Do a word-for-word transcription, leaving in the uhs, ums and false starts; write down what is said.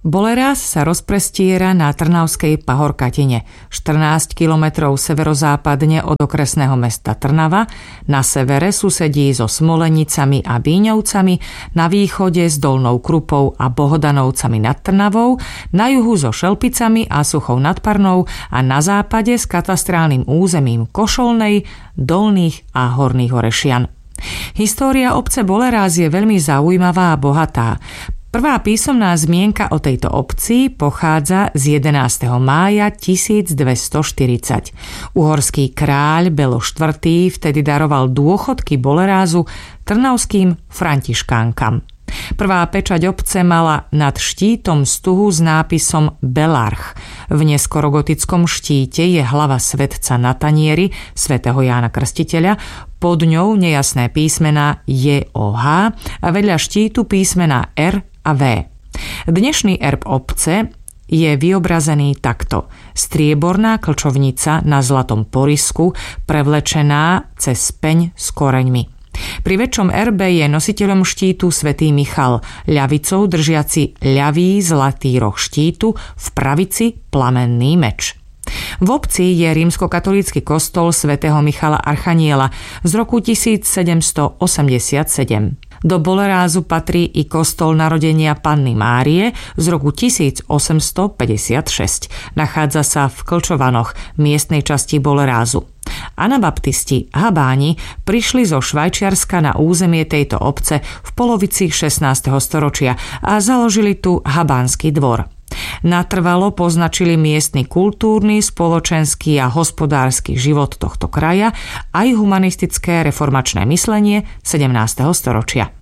Boleráz sa rozprestiera na Trnavskej pahorkatine, štrnásť kilometrov severozápadne od okresného mesta Trnava, na severe susedí so Smolenicami a Bíňovcami, na východe s Dolnou Krupou a Bohdanovcami nad Trnavou, na juhu so Šelpicami a Suchou nad Parnou a na západe s katastrálnym územím Košolnej, Dolných a Horných Orešian. História obce Boleráz je veľmi zaujímavá a bohatá. Prvá písomná zmienka o tejto obci pochádza z jedenásteho mája tisícdvestoštyridsať. Uhorský kráľ Belo štvrtý vtedy daroval dôchodky Bolerázu trnavským františkánkam. Prvá pečať obce mala nad štítom stuhu s nápisom Belarch. V neskorogotickom štíte je hlava svätca na tanieri svätého Jána Krstiteľa, pod ňou nejasné písmená J O H a vedľa štítu písmená R a V. Dnešný erb obce je vyobrazený takto. Strieborná klčovnica na zlatom porisku, prevlečená cez peň s koreňmi. Pri väčšom erbe je nositeľom štítu svätý Michal, ľavicou držiaci ľavý zlatý roh štítu, v pravici plamenný meč. V obci je rímskokatolícky kostol svätého Michala Archaniela z roku tisícsedemstoosemdesiatsedem. Do Bolerázu patrí i kostol narodenia Panny Márie z roku tisícosemstopäťdesiatšesť. Nachádza sa v Klčovanoch, miestnej časti Bolerázu. Anabaptisti Habáni prišli zo Švajčiarska na územie tejto obce v polovici šestnásteho storočia a založili tu Habánsky dvor. Natrvalo poznačili miestny kultúrny, spoločenský a hospodársky život tohto kraja aj humanistické reformačné myslenie sedemnásteho storočia.